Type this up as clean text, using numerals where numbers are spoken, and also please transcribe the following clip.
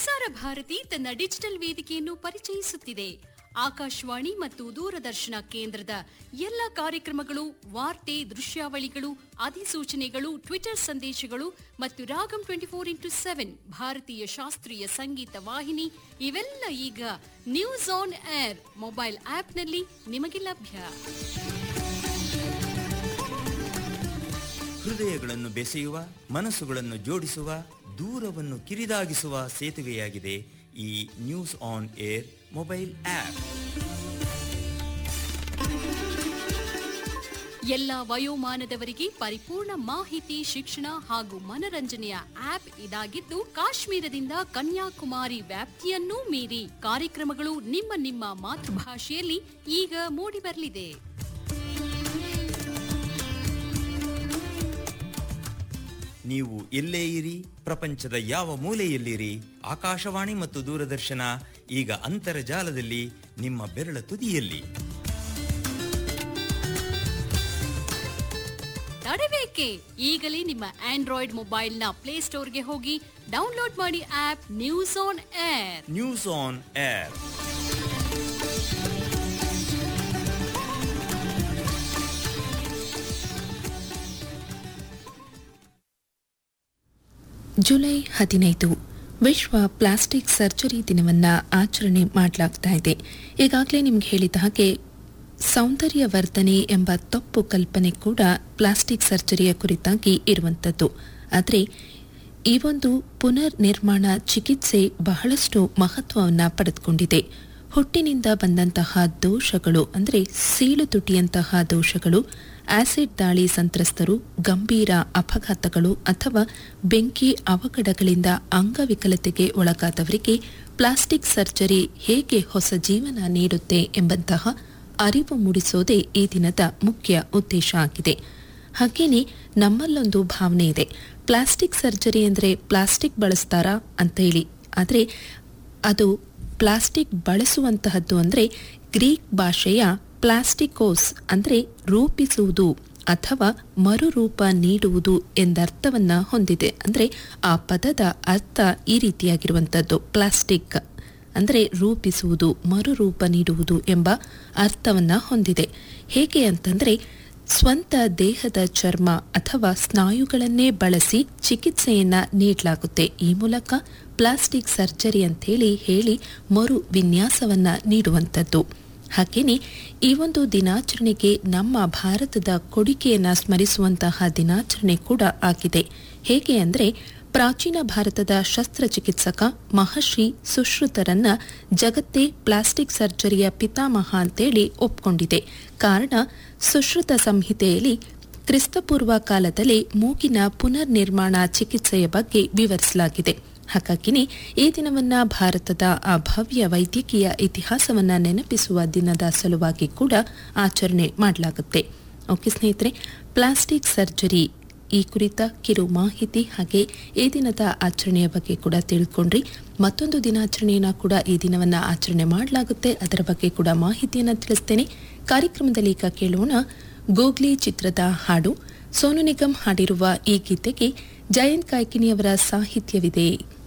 ಪ್ರಸಾರ ಭಾರತಿ ತನ್ನ ಡಿಜಿಟಲ್ ವೇದಿಕೆಯನ್ನು ಪರಿಚಯಿಸುತ್ತಿದೆ. ಆಕಾಶವಾಣಿ ಮತ್ತು ದೂರದರ್ಶನ ಕೇಂದ್ರದ ಎಲ್ಲ ಕಾರ್ಯಕ್ರಮಗಳು, ವಾರ್ತೆ, ದೃಶ್ಯಾವಳಿಗಳು, ಅಧಿಸೂಚನೆಗಳು, ಟ್ವಿಟರ್ ಸಂದೇಶಗಳು ಮತ್ತು ರಾಗಂ 24x7 ಭಾರತೀಯ ಶಾಸ್ತ್ರೀಯ ಸಂಗೀತ ವಾಹಿನಿ ಇವೆಲ್ಲ ಈಗ ನ್ಯೂಸ್ ಆನ್ ಏರ್ ಮೊಬೈಲ್ ಆಪ್ನಲ್ಲಿ ನಿಮಗೆ ಲಭ್ಯ. ಹೃದಯಗಳನ್ನು ಬೆಸೆಯುವ, ಮನಸ್ಸುಗಳನ್ನು ಜೋಡಿಸುವ, ದೂರವನ್ನು ಕಿರಿದಾಗಿಸುವ ಸೇತುವೆಯಾಗಿದೆ ಈ news on air mobile app. ಎಲ್ಲ ವಯೋಮಾನದವರಿಗೆ ಪರಿಪೂರ್ಣ ಮಾಹಿತಿ, ಶಿಕ್ಷಣ ಹಾಗೂ ಮನರಂಜನೆಯ ಆಪ್ ಇದಾಗಿದ್ದು, ಕಾಶ್ಮೀರದಿಂದ ಕನ್ಯಾಕುಮಾರಿ ವ್ಯಾಪ್ತಿಯನ್ನೂ ಮೀರಿ ಕಾರ್ಯಕ್ರಮಗಳು ನಿಮ್ಮ ಮಾತೃಭಾಷೆಯಲ್ಲಿ ಈಗ ಮೂಡಿಬರಲಿದೆ. ನೀವು ಎಲ್ಲೇ ಇರಿ, ಪ್ರಪಂಚದ ಯಾವ ಮೂಲೆಯಲ್ಲಿರಿ, ಆಕಾಶವಾಣಿ ಮತ್ತು ದೂರದರ್ಶನ ಈಗ ಅಂತರ್ಜಾಲದಲ್ಲಿ ನಿಮ್ಮ ಬೆರಳ ತುದಿಯಲ್ಲಿ. ತಡಬೇಕೆ? ಈಗಲೇ ನಿಮ್ಮ ಆಂಡ್ರಾಯ್ಡ್ ಮೊಬೈಲ್ನ ಪ್ಲೇಸ್ಟೋರ್ಗೆ ಹೋಗಿ ಡೌನ್ಲೋಡ್ ಮಾಡಿ app news on air. News on air. July 15 ವಿಶ್ವ ಪ್ಲಾಸ್ಟಿಕ್ ಸರ್ಜರಿ ದಿನವನ್ನು ಆಚರಣೆ ಮಾಡಲಾಗ್ತಾ ಇದೆ. ಈಗಾಗಲೇ ನಿಮ್ಗೆ ಹೇಳಿದ ಹಾಗೆ ಸೌಂದರ್ಯವರ್ಧನೆ ಎಂಬ ತಪ್ಪು ಕಲ್ಪನೆ ಕೂಡ ಪ್ಲಾಸ್ಟಿಕ್ ಸರ್ಜರಿಯ ಕುರಿತಾಗಿ ಇರುವಂಥದ್ದು. ಆದರೆ ಈ ಒಂದು ಪುನರ್ ನಿರ್ಮಾಣ ಚಿಕಿತ್ಸೆ ಬಹಳಷ್ಟು ಮಹತ್ವವನ್ನು ಪಡೆದುಕೊಂಡಿದೆ. ಹುಟ್ಟಿನಿಂದ ಬಂದಂತಹ ದೋಷಗಳು ಅಂದರೆ ಸೀಳು ತುಟಿಯಂತಹ ದೋಷಗಳು, ಆಸಿಡ್ ದಾಳಿ ಸಂತ್ರಸ್ತರು, ಗಂಭೀರ ಅಪಘಾತಗಳು ಅಥವಾ ಬೆಂಕಿ ಅವಘಡಗಳಿಂದ ಅಂಗವಿಕಲತೆಗೆ ಒಳಗಾದವರಿಗೆ ಪ್ಲಾಸ್ಟಿಕ್ ಸರ್ಜರಿ ಹೇಗೆ ಹೊಸ ಜೀವನ ನೀಡುತ್ತೆ ಎಂಬಂತಹ ಅರಿವು ಮೂಡಿಸೋದೇ ಈ ದಿನದ ಮುಖ್ಯ ಉದ್ದೇಶ ಆಗಿದೆ. ಹಾಗೇನೆ ನಮ್ಮಲ್ಲೊಂದು ಭಾವನೆ ಇದೆ, ಪ್ಲಾಸ್ಟಿಕ್ ಸರ್ಜರಿ ಅಂದರೆ ಪ್ಲಾಸ್ಟಿಕ್ ಬಳಸ್ತಾರಾ ಅಂತ ಹೇಳಿ. ಆದರೆ ಅದು ಪ್ಲಾಸ್ಟಿಕ್ ಬಳಸುವಂತಹದ್ದು ಅಂದರೆ ಗ್ರೀಕ್ ಭಾಷೆಯ ಪ್ಲಾಸ್ಟಿಕೋಸ್ ಅಂದರೆ ರೂಪಿಸುವುದು ಅಥವಾ ಮರುರೂಪ ನೀಡುವುದು ಎಂದರ್ಥವನ್ನ ಹೊಂದಿದೆ. ಅಂದರೆ ಆ ಪದದ ಅರ್ಥ ಈ ರೀತಿಯಾಗಿರುವಂಥದ್ದು. ಪ್ಲಾಸ್ಟಿಕ್ ಅಂದರೆ ರೂಪಿಸುವುದು, ಮರುರೂಪ ನೀಡುವುದು ಎಂಬ ಅರ್ಥವನ್ನ ಹೊಂದಿದೆ. ಹೇಗೆ ಅಂತಂದ್ರೆ ಸ್ವಂತ ದೇಹದ ಚರ್ಮ ಅಥವಾ ಸ್ನಾಯುಗಳನ್ನೇ ಬಳಸಿ ಚಿಕಿತ್ಸೆಯನ್ನ ನೀಡಲಾಗುತ್ತೆ. ಈ ಮೂಲಕ ಪ್ಲಾಸ್ಟಿಕ್ ಸರ್ಜರಿ ಅಂತೇಳಿ ಹೇಳಿ ಮರು ವಿನ್ಯಾಸವನ್ನ ನೀಡುವಂಥದ್ದು. ಹಾಗೇನೆ ಈ ಒಂದು ದಿನಾಚರಣೆಗೆ ನಮ್ಮ ಭಾರತದ ಕೊಡುಗೆಯನ್ನು ಸ್ಮರಿಸುವಂತಹ ದಿನಾಚರಣೆ ಕೂಡ ಆಗಿದೆ. ಹೇಗೆ ಅಂದರೆ ಪ್ರಾಚೀನ ಭಾರತದ ಶಸ್ತ್ರಚಿಕಿತ್ಸಕ ಮಹರ್ಷಿ ಸುಶ್ರುತರನ್ನ ಜಗತ್ತೇ ಪ್ಲಾಸ್ಟಿಕ್ ಸರ್ಜರಿಯ ಪಿತಾಮಹ ಅಂತೇಳಿ ಒಪ್ಕೊಂಡಿದೆ. ಕಾರಣ ಸುಶ್ರುತ ಸಂಹಿತೆಯಲ್ಲಿ ಕ್ರಿಸ್ತಪೂರ್ವ ಕಾಲದಲ್ಲಿ ಮೂಗಿನ ಪುನರ್ ನಿರ್ಮಾಣ ಚಿಕಿತ್ಸೆಯ ಬಗ್ಗೆ ವಿವರಿಸಲಾಗಿದೆ. ಹಾಗಾಗಿನೇ ಈ ದಿನವನ್ನ ಭಾರತದ ಆ ಭವ್ಯ ವೈದ್ಯಕೀಯ ಇತಿಹಾಸವನ್ನ ನೆನಪಿಸುವ ದಿನದ ಸಲುವಾಗಿ ಕೂಡ ಆಚರಣೆ ಮಾಡಲಾಗುತ್ತೆ. ಓಕೆ ಸ್ನೇಹಿತರೆ, ಪ್ಲಾಸ್ಟಿಕ್ ಸರ್ಜರಿ ಈ ಕುರಿತ ಕಿರು ಮಾಹಿತಿ ಹಾಗೆ ಈ ದಿನದ ಆಚರಣೆಯ ಬಗ್ಗೆ ಕೂಡ ತಿಳ್ಕೊಂಡ್ರಿ. ಮತ್ತೊಂದು ದಿನಾಚರಣೆಯನ್ನ ಕೂಡ ಈ ದಿನವನ್ನ ಆಚರಣೆ ಮಾಡಲಾಗುತ್ತೆ, ಅದರ ಬಗ್ಗೆ ಕೂಡ ಮಾಹಿತಿಯನ್ನ ತಿಳಿಸ್ತೇನೆ. ಕಾರ್ಯಕ್ರಮದಲ್ಲಿ ಈಗ ಕೇಳೋಣ ಗೂಗ್ಲಿ ಚಿತ್ರದ ಹಾಡು. ಸೋನು ನಿಗಮ್ ಹಾಡಿರುವ ಈ ಗೀತೆಗೆ ಜಯಂತ್ ಕಾಯ್ಕಿಣಿಯವರ ಸಾಹಿತ್ಯವಿದೆ.